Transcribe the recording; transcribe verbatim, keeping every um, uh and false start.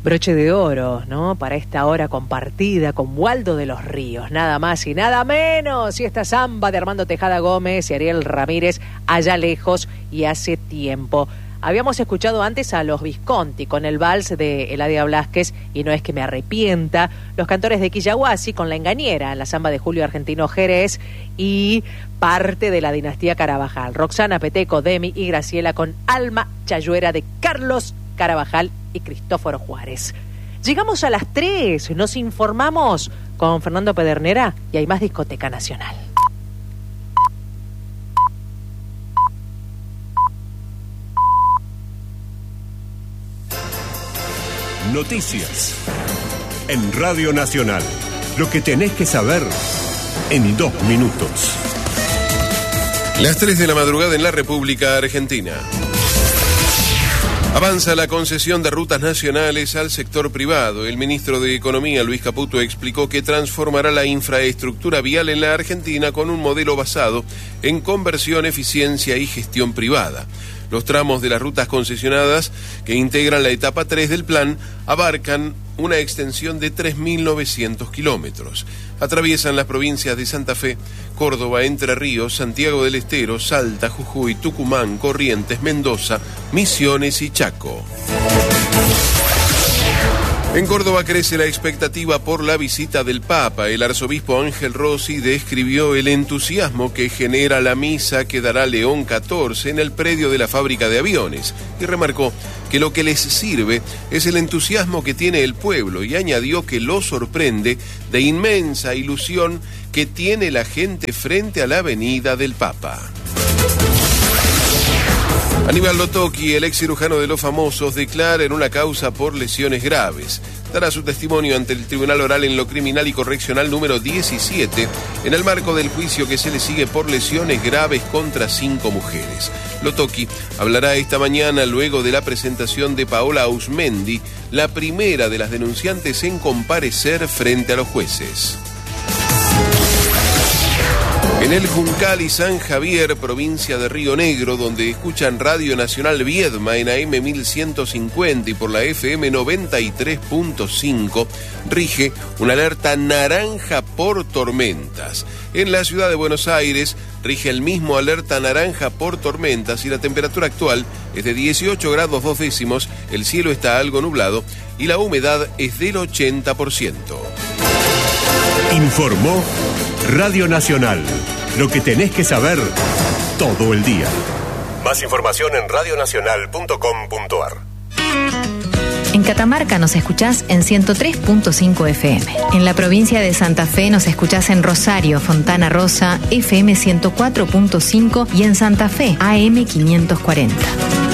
broche de oro, ¿no? Para esta hora compartida con Waldo de los Ríos, nada más y nada menos. Y esta samba de Armando Tejada Gómez y Ariel Ramírez, Allá Lejos y Hace Tiempo. Habíamos escuchado antes a los Visconti con el vals de Eladia Blasquez y No es que me arrepienta, los cantores de Quillahuasi con La Engañera, la samba de Julio Argentino Jerez y parte de la dinastía Carabajal, Roxana Peteco, Demi y Graciela con Alma Chayuera de Carlos Carabajal y Cristóforo Juárez. Llegamos a las tres, nos informamos con Fernando Pedernera y hay más Discoteca Nacional. Noticias en Radio Nacional. Lo que tenés que saber en dos minutos. Las tres de la madrugada en la República Argentina. Avanza la concesión de rutas nacionales al sector privado. El ministro de Economía, Luis Caputo, explicó que transformará la infraestructura vial en la Argentina con un modelo basado en conversión, eficiencia y gestión privada. Los tramos de las rutas concesionadas que integran la etapa tres del plan abarcan una extensión de tres mil novecientos kilómetros. Atraviesan las provincias de Santa Fe, Córdoba, Entre Ríos, Santiago del Estero, Salta, Jujuy, Tucumán, Corrientes, Mendoza, Misiones y Chaco. En Córdoba crece la expectativa por la visita del Papa. El arzobispo Ángel Rossi describió el entusiasmo que genera la misa que dará León catorce en el predio de la fábrica de aviones y remarcó que lo que les sirve es el entusiasmo que tiene el pueblo y añadió que lo sorprende de inmensa ilusión que tiene la gente frente a la venida del Papa. Aníbal Lotocchi, el ex cirujano de los famosos, declara en una causa por lesiones graves. Dará su testimonio ante el Tribunal Oral en lo Criminal y Correccional número diecisiete en el marco del juicio que se le sigue por lesiones graves contra cinco mujeres. Lotocchi hablará esta mañana luego de la presentación de Paola Ausmendi, la primera de las denunciantes en comparecer frente a los jueces. En el Juncal y San Javier, provincia de Río Negro, donde escuchan Radio Nacional Viedma en A M mil ciento cincuenta y por la F M noventa y tres punto cinco, rige una alerta naranja por tormentas. En la ciudad de Buenos Aires rige el mismo alerta naranja por tormentas y la temperatura actual es de dieciocho grados dos décimos, el cielo está algo nublado y la humedad es del ochenta por ciento. Informó Radio Nacional. Lo que tenés que saber todo el día. Más información en radio nacional punto com punto a r. En Catamarca nos escuchás en ciento tres punto cinco F M. En la provincia de Santa Fe nos escuchás en Rosario, Fontana Rosa, F M ciento cuatro punto cinco y en Santa Fe, A M quinientos cuarenta.